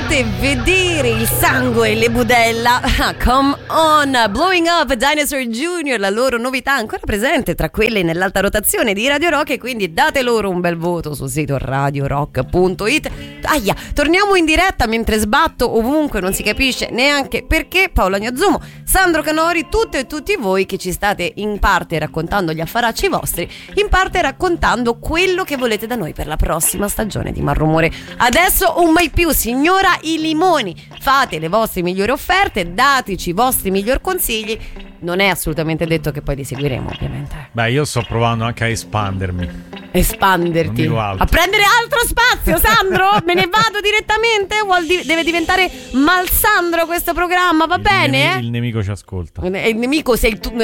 Volete vedere il sangue e le budella? Come on, Blowing Up, Dinosaur Jr., la loro novità ancora presente tra quelle nell'alta rotazione di Radio Rock, e quindi date loro un bel voto sul sito radiorock.it. Aia, torniamo in diretta mentre sbatto ovunque, non si capisce neanche perché. Paola Gnazzumo, Sandro Canori, tutte e tutti voi che ci state in parte raccontando gli affaracci vostri, in parte raccontando quello che volete da noi per la prossima stagione di Malrumore. Adesso un mai più, signora I Limoni, fate le vostre migliori offerte, dateci i vostri miglior consigli. Non è assolutamente detto che poi li seguiremo, ovviamente. Beh, io sto provando anche a espandermi. Espanderti a prendere altro spazio, Sandro. Me ne vado direttamente. Deve diventare Malsandro questo programma, va bene? Il nemico ci ascolta. Il nemico sei tu.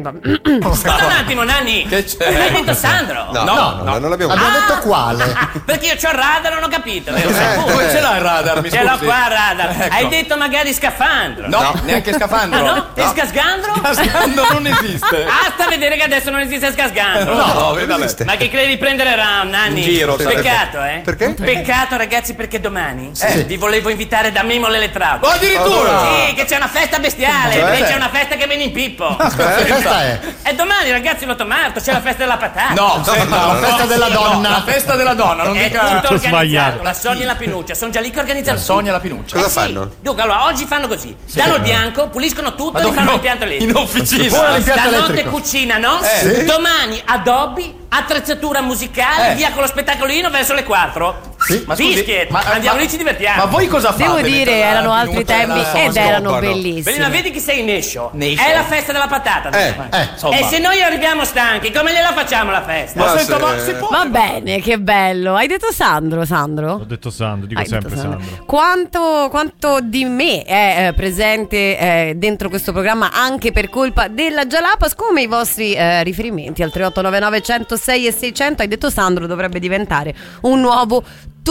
Aspetta un attimo, Nanni. Che c'è? L'hai detto Sandro? No, non l'abbiamo Abbiamo detto quale? Perché io c'ho il radar, non ho capito. Come ce l'hai il radar? Mi Ce l'ho scusi? qua il radar. Ecco. Hai detto magari scafandro. No, neanche scafandro. Ah no? E scasgandro? Scasgandro non esiste. Sta a vedere che adesso non esiste scasgandro. No, non esiste. Ma che credi di prendere Nanni? In giro, Peccato, Perché? Peccato, ragazzi, perché domani vi volevo invitare da Mimo l'Elettrauto. Addirittura! Sì, che c'è una festa bestiale. Cioè? Che c'è una festa che viene in Pippo. Che festa è? E domani, ragazzi, l'8 marzo c'è la festa della patata. No, la festa della donna. La festa della donna, non È dica. tutto organizzato. sbagliato. La Sonia e la Pinuccia sono già lì che organizzano. La Sonia e la Pinuccia. Eh Cosa sì. fanno? Dunque, allora, oggi fanno così: danno il bianco, puliscono tutto e fanno l'impianto lì. In officina. Ora l'impianto Stanotte elettrico. cucinano, Sì. domani addobbi, attrezzatura musicale, via con lo spettacolino verso le 4. Sì. Ma scusi, Biscuit, ma- andiamo ma- lì, ci divertiamo. Ma voi cosa fate? Devo dire, mentre la erano altri Pinuccia e tempi la Sonia ed erano scoppano? bellissimi. Bellina, vedi che sei in escio. Nescio. È la festa della patata. Insomma. E se noi arriviamo stanchi, come gliela facciamo la festa? Ma senta, se- ma si può? Va bene, che bello. Hai detto Sandro? Ho detto Sandro, dico Hai sempre detto Sandro. Quanto di me è presente dentro questo programma anche per colpa della Jalapas, come i vostri riferimenti al 3899 106 e 600. Hai detto Sandro, dovrebbe diventare un nuovo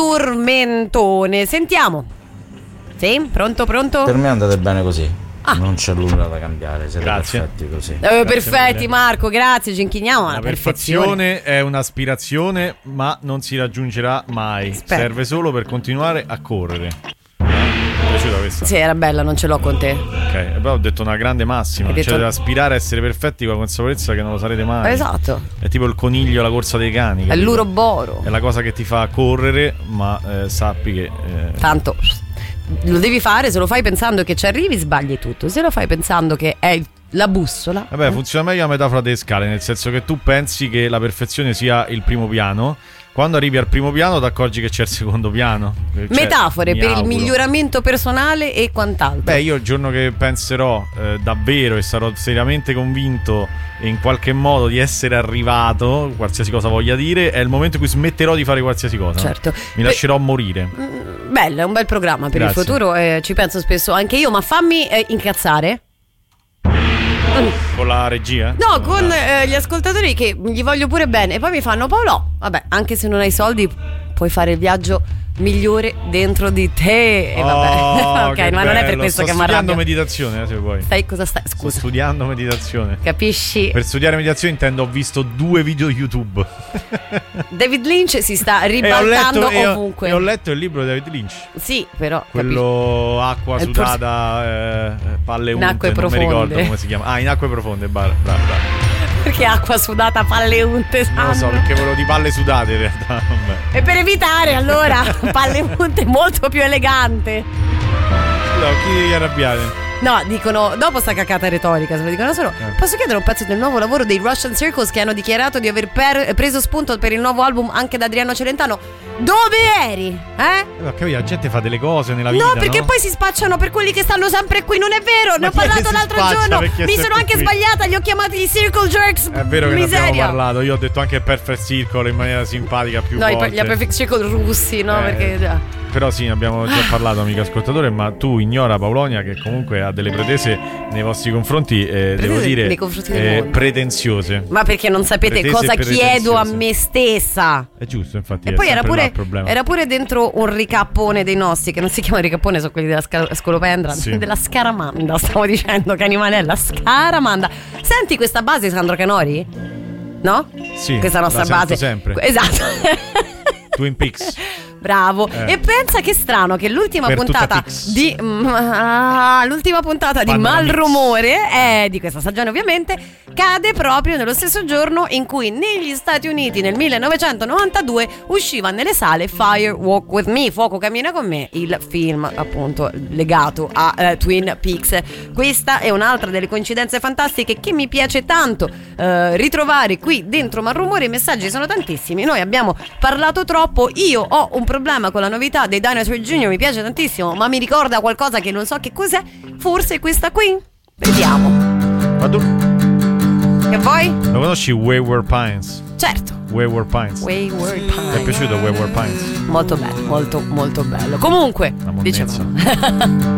tormentone. Sentiamo. Sì? Pronto? Per me andate bene così. Ah. Non c'è nulla da cambiare, siete Grazie. perfetti così. Perfetti mille. Marco, grazie, ci inchiniamo alla La perfezione. perfezione è un'aspirazione, ma non si raggiungerà mai. Aspetta. Serve solo per continuare a correre. Mi è piaciuta questa? Sì, era bella, non ce l'ho con te. Ok, e poi ho detto una grande massima. Hai detto- Cioè, aspirare a essere perfetti con la consapevolezza che non lo sarete mai. Esatto. È tipo il coniglio alla corsa dei cani. È capito? l'uroboro. È la cosa che ti fa correre, ma sappi che Tanto lo devi fare, se lo fai pensando che ci arrivi sbagli tutto, se lo fai pensando che è la bussola. vabbè, funziona meglio la metafora delle scale, nel senso che tu pensi che la perfezione sia il primo piano. Quando arrivi al primo piano ti accorgi che c'è il secondo piano. Cioè, Metafore mi per il auguro. miglioramento personale e quant'altro. Beh, io il giorno che penserò davvero e sarò seriamente convinto in qualche modo di essere arrivato, qualsiasi cosa voglia dire, è il momento in cui smetterò di fare qualsiasi cosa. Certo. Mi lascerò morire. Bello, è un bel programma per Grazie. il futuro, ci penso spesso anche io, ma fammi incazzare. Con la regia? No, con gli ascoltatori che gli voglio pure bene e poi mi fanno Paolo, vabbè, anche se non hai soldi puoi fare il viaggio migliore dentro di te e vabbè. Ok, che ma non è per bello. questo che mi Sto studiando arrabbio. meditazione, se vuoi. Cosa stai? Sto Scusa, studiando meditazione. capisci? Per studiare meditazione intendo ho visto 2 video YouTube. David Lynch si sta E ribaltando ho letto, ovunque. e ho letto il libro di David Lynch. Sì, però capisci? Quello acqua È il sudata, palle In unte, acque non mi profonde. ricordo come si chiama. Ah, in acque profonde, bravo. Perché acqua sudata, palle unte, Non lo so, Sandro? perché volevo di palle sudate in realtà. Vabbè. E per evitare allora palle unte molto più elegante. No, chi devi arrabbiare? No, dicono, dopo sta cacata retorica, se lo dicono solo. Posso chiedere un pezzo del nuovo lavoro dei Russian Circles che hanno dichiarato di aver preso spunto per il nuovo album anche da Adriano Celentano? Dove eri? Ma capito, la gente fa delle cose nella vita. No, perché poi si spacciano per quelli che stanno sempre qui, non è vero, ne ho chi è che parlato si l'altro spaccia giorno. perché Mi sei sono anche qui? sbagliata, li ho chiamati i Circle Jerks. È vero che ne abbiamo miseria. parlato. Io ho detto anche Perfect Circle in maniera simpatica più No, volte. gli Perfect Circle russi, no? Perché Però sì, ne abbiamo già parlato, amico ascoltatore. Ma tu ignora Paolonia, che comunque ha delle pretese nei vostri confronti, devo dire, nei confronti del mondo. pretenziose. Ma perché non sapete Pretese cosa e chiedo a pretenziose. me stessa? È giusto, infatti. E è poi era sempre là pure, il problema. era pure dentro un ricappone dei nostri, che non si chiama ricappone, sono quelli della scolopendra, Sì. della scaramanda. Stavo dicendo che animale è la scaramanda. Senti questa base, Sandro Canori? No? Sì, Questa nostra la sento base. sempre. Esatto. Twin Peaks. Bravo. E pensa che strano che l'ultima Per puntata tutta Tix. di Malrumore di questa stagione ovviamente cade proprio nello stesso giorno in cui negli Stati Uniti nel 1992 usciva nelle sale Fire Walk With Me, Fuoco cammina con me, il film appunto legato a Twin Peaks. Questa è un'altra delle coincidenze fantastiche che mi piace tanto ritrovare qui dentro Malrumore. I messaggi sono tantissimi, noi abbiamo parlato troppo, io ho un problema con la novità dei Dinosaur Jr., mi piace tantissimo ma mi ricorda qualcosa che non so che cos'è, forse questa qui? Vediamo. Ma tu Che vuoi? lo conosci Wayward Pines? Certo. Wayward Pines. Wayward Ti è Pines. piaciuto Wayward Pines? Molto bello, molto molto bello. Comunque, Una monnezza. dicevamo